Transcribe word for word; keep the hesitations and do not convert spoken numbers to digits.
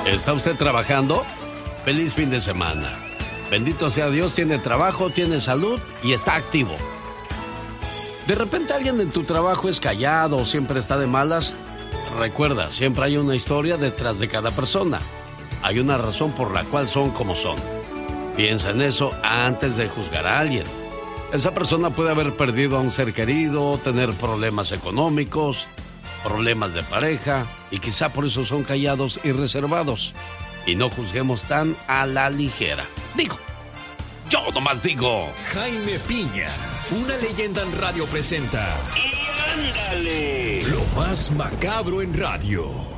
¿Está usted trabajando? Feliz fin de semana. Bendito sea Dios, tiene trabajo, tiene salud y está activo. De repente alguien en tu trabajo es callado o siempre está de malas. Recuerda, siempre hay una historia detrás de cada persona. Hay una razón por la cual son como son. Piensa en eso antes de juzgar a alguien. Esa persona puede haber perdido a un ser querido, tener problemas económicos, problemas de pareja, y quizá por eso son callados y reservados. Y no juzguemos tan a la ligera. Digo, yo nomás digo. Jaime Piña, una leyenda en radio presenta. ¡Y ándale! Lo más macabro en radio.